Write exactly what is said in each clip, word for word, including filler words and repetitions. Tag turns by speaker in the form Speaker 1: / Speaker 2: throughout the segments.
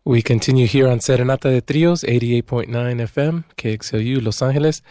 Speaker 1: We continue here on Serenata de Trios, eighty-eight point nine F M, K X L U, Los Angeles.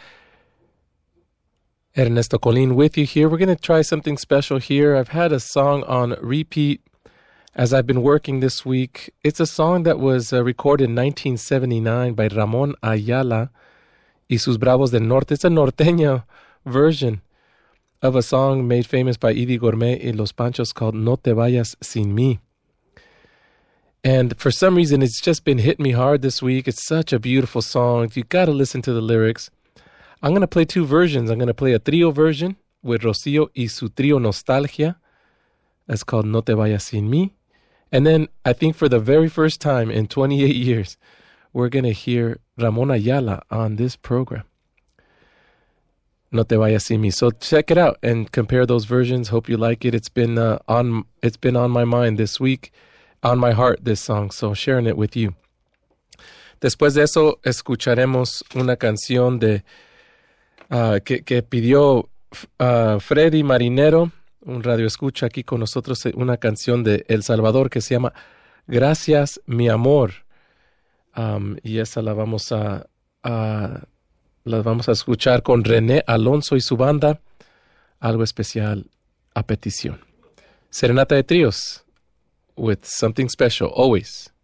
Speaker 1: Ernesto Colin with you here. We're going to try something special here. I've had a song on repeat as I've been working this week. It's a song that was uh, recorded in nineteen seventy-nine by Ramón Ayala y sus Bravos del Norte. It's a norteño version of a song made famous by Eddie Gourmet y Los Panchos called No Te Vayas Sin Mí. And for some reason, it's just been hitting me hard this week. It's such a beautiful song. You got to listen to the lyrics. I'm going to play two versions. I'm going to play a trio version with Rocío y su trio Nostalgia. That's called No Te Vayas Sin Mí. And then I think for the very first time in twenty-eight years, we're going to hear Ramón Ayala on this program. No Te Vayas Sin Mí. So check it out and compare those versions. Hope you like it. It's been uh, on. It's been on my mind this week. On my heart, this song, so sharing it with you. Después de eso, escucharemos una canción de uh, que, que pidió uh, Freddy Marinero, un radio escucha aquí con nosotros, una canción de El Salvador que se llama Gracias, mi amor. Um, y esa la vamos a, a, la vamos a escuchar con René Alonso y su banda, algo especial a petición. Serenata de Tríos. With something special, always.